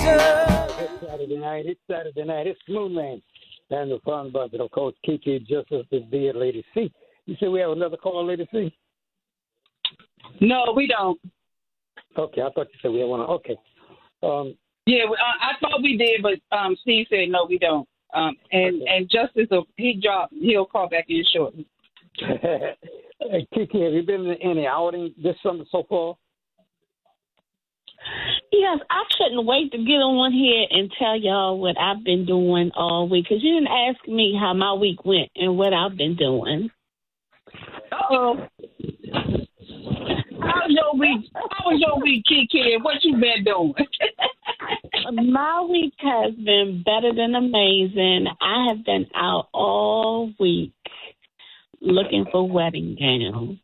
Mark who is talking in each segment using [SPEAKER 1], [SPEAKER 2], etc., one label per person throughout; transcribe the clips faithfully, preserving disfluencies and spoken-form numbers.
[SPEAKER 1] It's Saturday night. It's Saturday night. It's Moonland. And the fun budget of Coach Kiki, just as the dear Lady C. You said we have another call, Lady C?
[SPEAKER 2] No, we don't.
[SPEAKER 1] Okay, I thought you said we had one. Okay. Um,
[SPEAKER 2] yeah, we- I, I thought we did, but um, Steve said no, we don't. Um, and
[SPEAKER 1] okay.
[SPEAKER 2] and Justice, will- he dropped. He'll call back in shortly.
[SPEAKER 1] Hey, Kiki, have you been in any outing this summer so far?
[SPEAKER 3] Yes, I couldn't wait to get on here and tell y'all what I've been doing all week, because you didn't ask me how my week went and what I've been doing.
[SPEAKER 2] Uh-oh. How's your week? How was your week, Kiki? What you been doing?
[SPEAKER 3] My week has been better than amazing. I have been out all week looking for wedding gowns.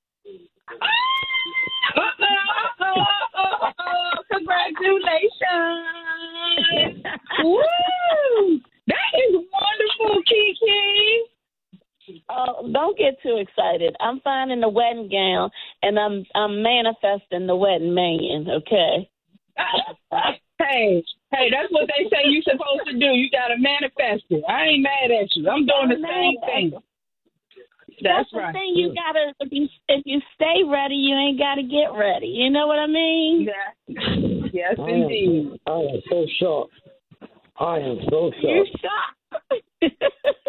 [SPEAKER 2] Congratulations! Woo! That is wonderful, Kiki.
[SPEAKER 3] Oh, don't get too excited. I'm finding the wedding gown, and I'm I'm manifesting the wedding man. Okay.
[SPEAKER 2] Hey, hey, that's what they say you're supposed to do. You gotta manifest it. I ain't mad at you. I'm doing the same thing. That's,
[SPEAKER 3] That's the
[SPEAKER 2] right.
[SPEAKER 3] thing. You gotta if you if you stay ready, you ain't gotta get ready. You know what I mean?
[SPEAKER 2] Yeah. Yes,
[SPEAKER 1] I
[SPEAKER 2] indeed.
[SPEAKER 1] Am, I am so shocked. I am so shocked.
[SPEAKER 3] You're shocked.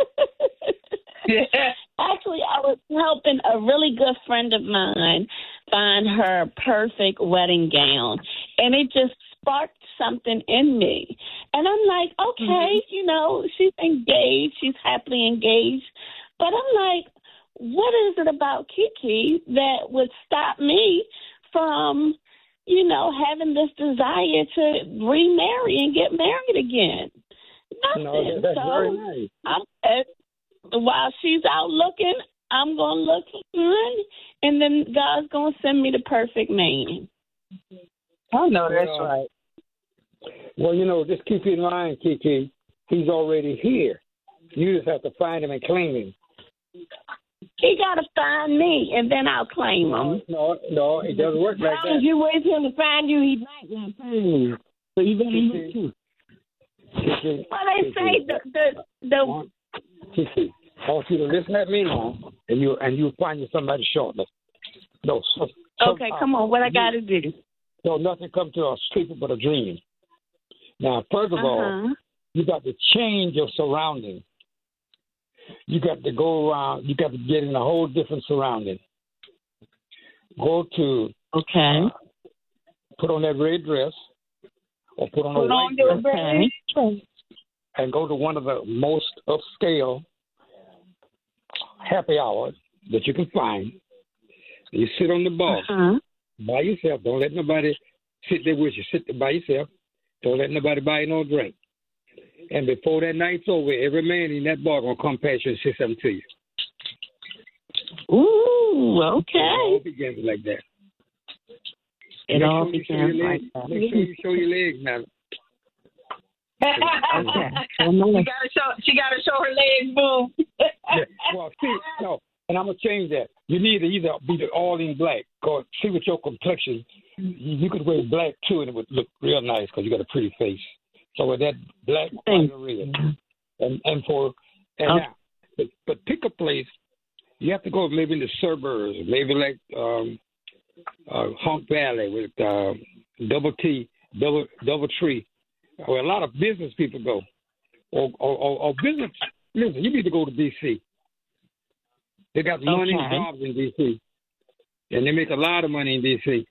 [SPEAKER 2] Yeah.
[SPEAKER 3] Actually, I was helping a really good friend of mine find her perfect wedding gown, and it just sparked something in me. And I'm like, okay, mm-hmm. you know, she's engaged, she's happily engaged, but I'm like, what is it about Kiki that would stop me from, you know, having this desire to remarry and get married again? Nothing.
[SPEAKER 1] No, that's
[SPEAKER 3] so
[SPEAKER 1] very nice.
[SPEAKER 3] I'm, uh, while she's out looking, I'm going to look good, and then God's going to send me the perfect man.
[SPEAKER 2] I know that's
[SPEAKER 1] well,
[SPEAKER 2] right.
[SPEAKER 1] Well, you know, just keep in mind, Kiki, he's already here. You just have to find him and claim him.
[SPEAKER 3] He got to find me, and then I'll claim him.
[SPEAKER 1] No, no, it doesn't work like that.
[SPEAKER 4] If you wait for him to find you, he might not find you. So you better look too.
[SPEAKER 3] Well, they say the the the.
[SPEAKER 1] Kiki, I want you to listen at me now, and you and you find you somebody shortly. No, so,
[SPEAKER 3] okay, come on. What I got to do?
[SPEAKER 1] No, nothing comes to a sleeper but a dream. Now, first of
[SPEAKER 3] uh-huh.
[SPEAKER 1] all, you got to change your surroundings. You got to go around. You got to get in a whole different surrounding. Go to
[SPEAKER 3] okay.
[SPEAKER 1] Uh, put on that red dress, or put on
[SPEAKER 2] put
[SPEAKER 1] a white
[SPEAKER 2] on your
[SPEAKER 1] dress,
[SPEAKER 2] red dress,
[SPEAKER 1] and go to one of the most upscale happy hours that you can find. You sit on the bar
[SPEAKER 3] uh-huh.
[SPEAKER 1] by yourself. Don't let nobody sit there with you. Sit there by yourself. Don't let nobody buy you no drink. And before that night's over, every man in that bar gonna come past you and say something to you.
[SPEAKER 3] Ooh, okay.
[SPEAKER 1] It all begins like that.
[SPEAKER 3] It
[SPEAKER 1] Make
[SPEAKER 3] all
[SPEAKER 1] sure
[SPEAKER 3] begins like that.
[SPEAKER 1] Make sure you show your legs now.
[SPEAKER 3] Okay.
[SPEAKER 2] She gotta show. She gotta show her legs, boo.
[SPEAKER 1] Yeah. Well, see, no, and I'm gonna change that. You need to either be the all in black, cause see with your complexion, you, you could wear black too, and it would look real nice because you got a pretty face. So with that black, white, or red, and and for and
[SPEAKER 3] okay.
[SPEAKER 1] now, but, but pick a place. You have to go maybe in the suburbs, maybe like um, uh, Honk Valley with uh, Double T, Double Double Tree, where a lot of business people go, or or, or, or business. Listen, you need to go to D C. They got money
[SPEAKER 3] okay.
[SPEAKER 1] and jobs in D C, and they make a lot of money in D C.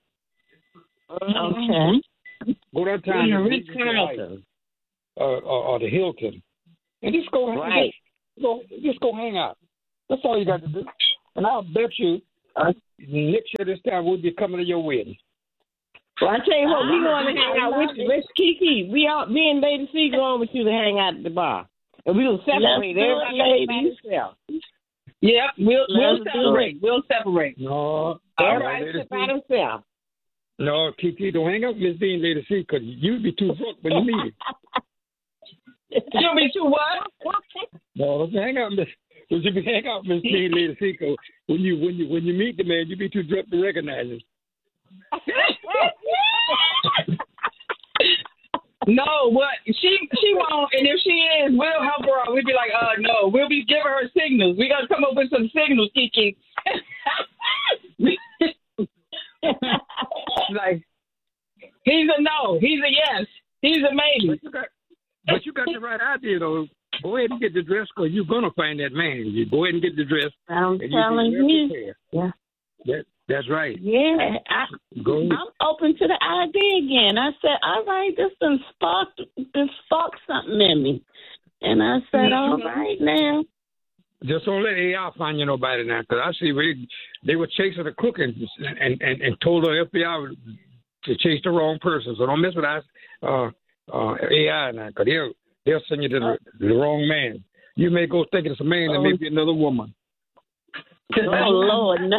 [SPEAKER 3] Okay.
[SPEAKER 1] Go that time to Ritz Carlton, or, or, or the Hilton, and just go,
[SPEAKER 3] right.
[SPEAKER 1] just go, just go hang out. That's all you got to do. And I'll bet you uh, next year this time we'll be coming to your wedding.
[SPEAKER 4] Well, I tell you what, we going to hang out with you. Let's Kiki. We all, me and Lady C going with you to hang out at the bar, and we'll separate everybody by themselves.
[SPEAKER 2] Yep, we'll we'll
[SPEAKER 3] Let's
[SPEAKER 2] separate. We'll separate.
[SPEAKER 1] No,
[SPEAKER 4] Everybody
[SPEAKER 1] no,
[SPEAKER 4] sit by themselves.
[SPEAKER 1] No, Kiki, don't hang out with Miss Dean, Lady C, because you'll be too drunk when you meet her.
[SPEAKER 2] You'll be too what?
[SPEAKER 1] No, don't hang out, Miss. Don't you be hang out, Miss Dean, Lady C, because when you when you when you meet the man, you be too drunk to recognize him.
[SPEAKER 2] No, what she she won't, and if she is, we'll help her out. We'll be like, uh, no, we'll be giving her signals. We gotta come up with some signals, Kiki. Like, he's a no, he's a yes, he's a maybe.
[SPEAKER 1] But you got, but you got the right idea though. Go ahead and get the dress because you're gonna find that man. You go ahead and get the dress.
[SPEAKER 3] I'm
[SPEAKER 1] and
[SPEAKER 3] telling
[SPEAKER 1] you.
[SPEAKER 3] you. Yeah.
[SPEAKER 1] That, that's right.
[SPEAKER 3] Yeah, I,
[SPEAKER 1] Go.
[SPEAKER 3] I'm open to the idea again. I said, all right, this done sparked, this sparked something in me. And I said, all right now.
[SPEAKER 1] Just don't let A I find you nobody now, because I see they, they were chasing the crook and, and, and, and told the F B I to chase the wrong person. So don't mess with us, uh, uh, A I now, because they'll, they'll send you to the, the wrong man. You may go thinking it's a man and maybe another woman.
[SPEAKER 3] Oh, Lord, no.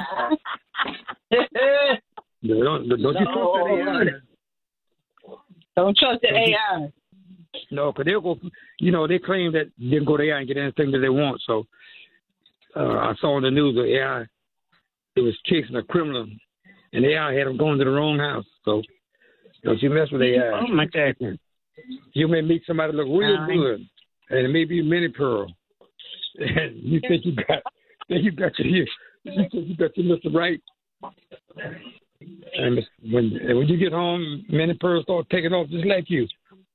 [SPEAKER 1] don't, don't you trust that A I?
[SPEAKER 2] Don't trust the A I.
[SPEAKER 1] No, because they'll go, you know, they claim that they can go to A I and get anything that they want. So uh, I saw on the news the A I, it was chasing a criminal, and the A I had them going to the wrong house. So don't you mess with A I.
[SPEAKER 3] Oh, my God.
[SPEAKER 1] You may meet somebody that look real
[SPEAKER 3] uh,
[SPEAKER 1] good, and it may be Minnie Pearl. And you think you got, think you got your, you think you got your Mister Right. And when and when you get home, Minnie Pearl start taking off just like you.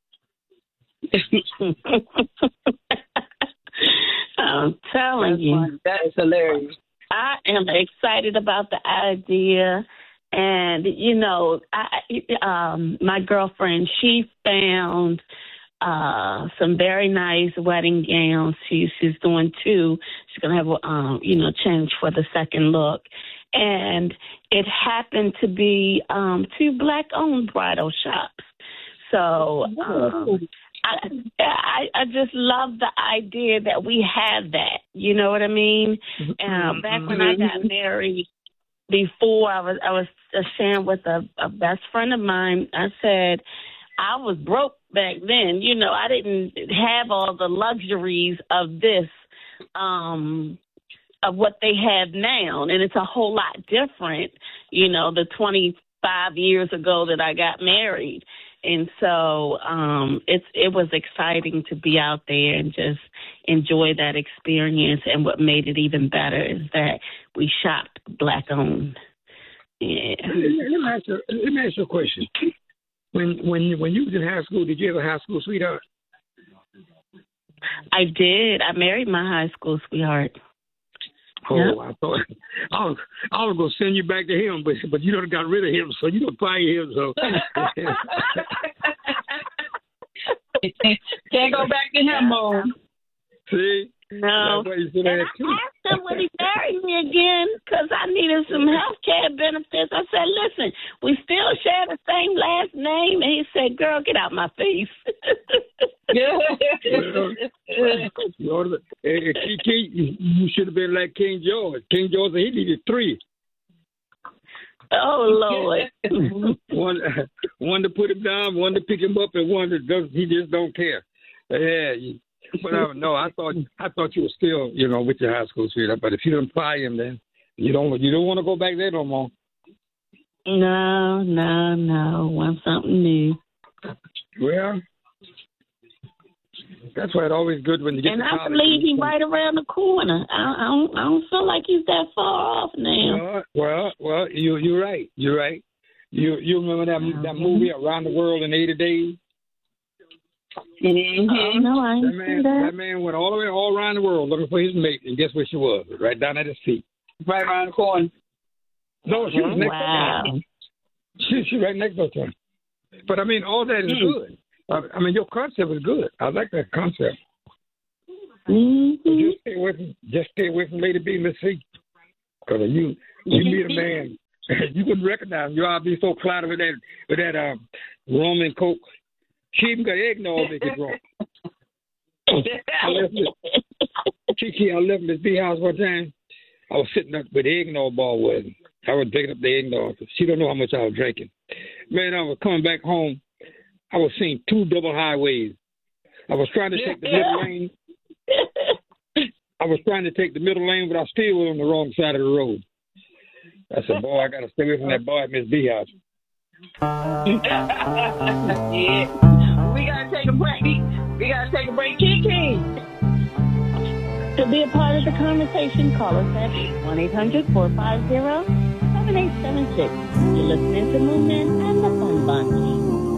[SPEAKER 3] I'm telling
[SPEAKER 2] That's
[SPEAKER 3] you.
[SPEAKER 2] funny. That is hilarious.
[SPEAKER 3] I am excited about the idea. And, you know, I, um, my girlfriend, she found uh, some very nice wedding gowns. She, she's doing two. She's going to have, um, you know, change for the second look. And it happened to be um, two black-owned bridal shops. So um, I, I I just love the idea that we have that. You know what I mean? Um, back when I got married, before I was I was sharing with a, a best friend of mine. I said I was broke back then. You know, I didn't have all the luxuries of this, um, of what they have now, and it's a whole lot different. You know, the twenty-five years ago that I got married. And so um, it's it was exciting to be out there and just enjoy that experience. And what made it even better is that we shopped black owned. Yeah.
[SPEAKER 1] Let me ask you, let me ask you a question. When when when you was in high school, did you have a high school sweetheart?
[SPEAKER 3] I did. I married my high school sweetheart.
[SPEAKER 1] Oh,
[SPEAKER 3] yep.
[SPEAKER 1] I thought I was I was gonna send you back to him, but but you done got rid of him, so you don't fire him. So
[SPEAKER 2] can't go back to him, Mom.
[SPEAKER 1] See,
[SPEAKER 3] no.
[SPEAKER 1] That's why you
[SPEAKER 3] And I asked him would he marry me again because I needed some health care benefits. I said, "Listen, we still share the same last name," and he said, "Girl, get out my face."
[SPEAKER 1] well, you, ought to, hey, Kiki, you, you should have been like King George. King George, he needed three.
[SPEAKER 3] Oh Lord!
[SPEAKER 1] one, one to put him down, one to pick him up, and one that does he just don't care. Yeah, you, but uh, no, I thought I thought you were still, you know, with your high school sweetheart. But if you don't fire him, then you don't you don't want to go back there no more.
[SPEAKER 3] No, no, no. Want something new.
[SPEAKER 1] Well, that's why it's always good when you get
[SPEAKER 3] and
[SPEAKER 1] to
[SPEAKER 3] I
[SPEAKER 1] college.
[SPEAKER 3] believe he's right around the corner. I, I don't, I don't feel like he's that far off now.
[SPEAKER 1] Well, well, well you you're right. You're right. You you remember that mm-hmm. that movie Around the World in eighty days?
[SPEAKER 3] Mm-hmm. Oh, no, I
[SPEAKER 1] that
[SPEAKER 3] didn't
[SPEAKER 1] man,
[SPEAKER 3] see that.
[SPEAKER 1] That man went all the way all around the world looking for his mate, and guess where she was? Right down at his feet.
[SPEAKER 2] Right around the corner.
[SPEAKER 1] No, she was next
[SPEAKER 3] wow.
[SPEAKER 1] to him. She she right next to him. But I mean, all that is
[SPEAKER 3] mm.
[SPEAKER 1] good. I, I mean, your concept is good. I like that concept.
[SPEAKER 3] Mm-hmm.
[SPEAKER 1] Just stay away from just stay away from Lady B, Miss C. Because you you meet a man, you wouldn't recognize him. You ought to be so clouded with that with that um, rum and coke. She even got eggnog they get drunk. I left this, Kiki, I left this B house one time. I was sitting up with the eggnog ball with her. I was drinking up the eggnog. She don't know how much I was drinking. Man, I was coming back home. I was seeing two double highways. I was trying to take the middle lane. I was trying to take the middle lane, but I still was on the wrong side of the road. I said, boy, I got to stay away from that boy at Miss B house.
[SPEAKER 2] Yeah. break. We gotta take a break. Kiki.
[SPEAKER 3] To be a part of the conversation, call us at one eight hundred four five zero seven eight seven six. You're listening to Movement and the Fun Bunch.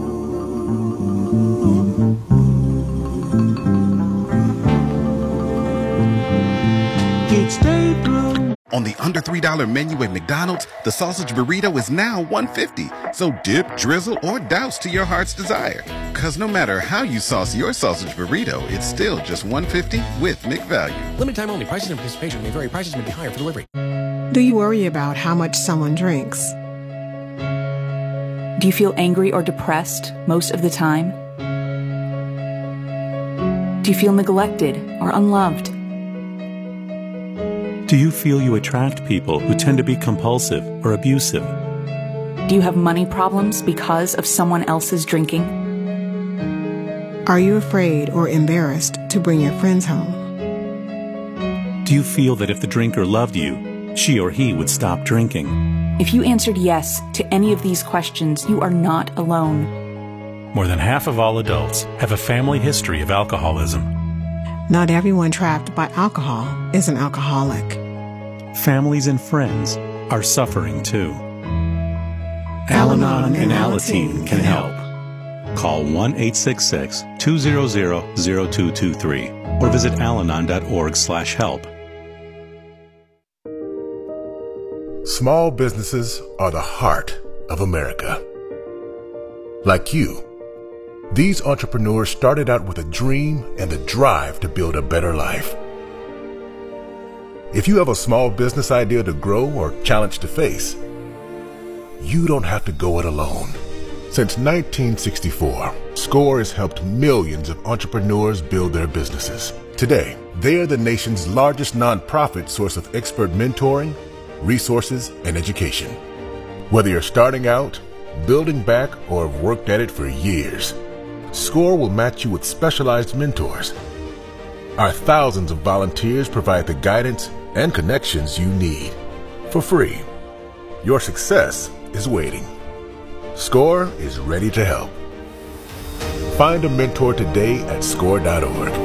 [SPEAKER 5] On the under three dollar menu at McDonald's, the sausage burrito is now one fifty. So dip, drizzle, or douse to your heart's desire. Because no matter how you sauce your sausage burrito, it's still just one fifty with McValue.
[SPEAKER 6] Limited time only. Prices and participation may vary. Prices may be higher for delivery.
[SPEAKER 7] Do you worry about how much someone drinks?
[SPEAKER 8] Do you feel angry or depressed most of the time? Do you feel neglected or unloved?
[SPEAKER 9] Do you feel you attract people who tend to be compulsive or abusive?
[SPEAKER 8] Do you have money problems because of someone else's drinking?
[SPEAKER 7] Are you afraid or embarrassed to bring your friends home?
[SPEAKER 9] Do you feel that if the drinker loved you, she or he would stop drinking?
[SPEAKER 8] If you answered yes to any of these questions, you are not alone.
[SPEAKER 9] More than half of all adults have a family history of alcoholism.
[SPEAKER 7] Not everyone trapped by alcohol is an alcoholic.
[SPEAKER 9] Families and friends are suffering too. Al-Anon and Alateen can help. Call one eight six six, two zero zero, zero two two three or visit alanon dot org slash help.
[SPEAKER 10] Small businesses are the heart of America. Like you, these entrepreneurs started out with a dream and the drive to build a better life. If you have a small business idea to grow or challenge to face, you don't have to go it alone. Since nineteen sixty-four, SCORE has helped millions of entrepreneurs build their businesses. Today, they are the nation's largest nonprofit source of expert mentoring, resources, and education. Whether you're starting out, building back, or have worked at it for years, SCORE will match you with specialized mentors. Our thousands of volunteers provide the guidance and connections you need for free. Your success is waiting. SCORE is ready to help. Find a mentor today at score dot org.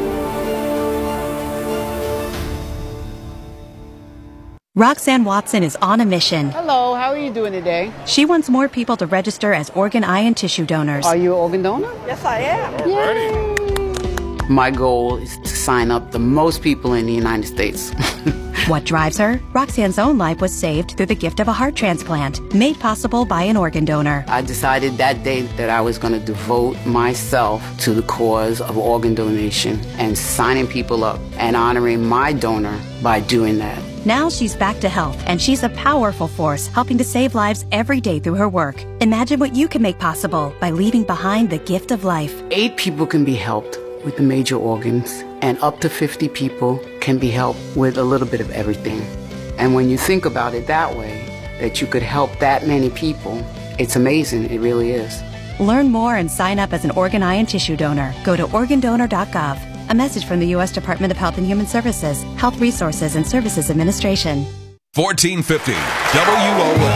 [SPEAKER 11] Roxanne Watson is on a mission.
[SPEAKER 12] Hello, how are you doing today?
[SPEAKER 11] She wants more people to register as organ, eye, and tissue donors.
[SPEAKER 12] Are you an organ donor?
[SPEAKER 13] Yes, I am.
[SPEAKER 12] Yay. My goal is to sign up the most people in the United States.
[SPEAKER 11] What drives her? Roxanne's own life was saved through the gift of a heart transplant, made possible by an organ donor.
[SPEAKER 12] I decided that day that I was going to devote myself to the cause of organ donation and signing people up and honoring my donor by doing that.
[SPEAKER 11] Now she's back to health, and she's a powerful force helping to save lives every day through her work. Imagine what you can make possible by leaving behind the gift of life.
[SPEAKER 12] Eight people can be helped with the major organs, and up to fifty people can be helped with a little bit of everything. And when you think about it that way, that you could help that many people, it's amazing. It really is.
[SPEAKER 11] Learn more and sign up as an organ, eye, and tissue donor. Go to organ donor dot gov. A message from the U S Department of Health and Human Services, Health Resources and Services Administration.
[SPEAKER 14] fourteen fifty W O L.